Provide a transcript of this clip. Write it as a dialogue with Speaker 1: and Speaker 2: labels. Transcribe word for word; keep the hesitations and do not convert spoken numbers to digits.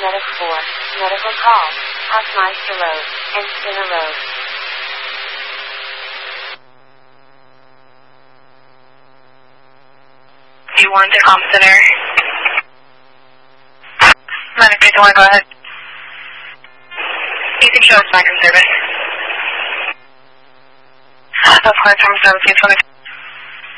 Speaker 1: Medic four, medical call, Hoffmeister Road, and Skinner Road.
Speaker 2: Do you want the comm center? Medic three two one, go ahead. You can show us back in service. Of course, I'm seventeen twenty.